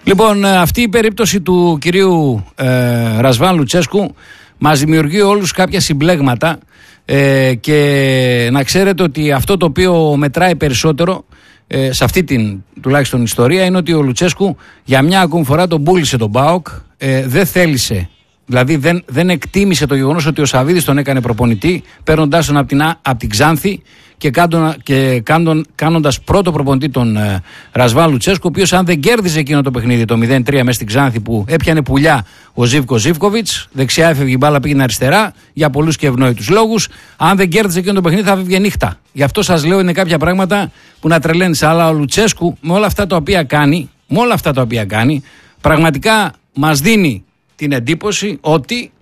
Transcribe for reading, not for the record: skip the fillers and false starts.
Λοιπόν, αυτή η περίπτωση του κυρίου Ρασβάν Λουτσέσκου μας δημιουργεί όλους κάποια συμπλέγματα και να ξέρετε ότι αυτό το οποίο μετράει περισσότερο σε αυτή την τουλάχιστον ιστορία είναι ότι ο Λουτσέσκου για μια ακόμη φορά τον πούλησε τον ΠΑΟΚ, δεν θέλησε, δηλαδή δεν εκτίμησε το γεγονός ότι ο Σαββίδης τον έκανε προπονητή, παίρνοντάς τον από την Ξάνθη και κάνοντας πρώτο προπονητή τον Ρασβάν Λουτσέσκου, ο οποίος αν δεν κέρδιζε εκείνο το παιχνίδι το 0-3 μέσα στην Ξάνθη που έπιανε πουλιά ο Ζίβκο Ζίβκοβιτς, δεξιά έφευγε η μπάλα, πήγαινε αριστερά για πολλούς και ευνόητους λόγους. Αν δεν κέρδιζε εκείνο το παιχνίδι θα έφευγε νύχτα. Γι' αυτό σας λέω είναι κάποια πράγματα που να τρελαίνεις. Αλλά ο Λουτσέσκου με όλα αυτά τα οποία κάνει, πραγματικά μας δίνει την εντύπωση ότι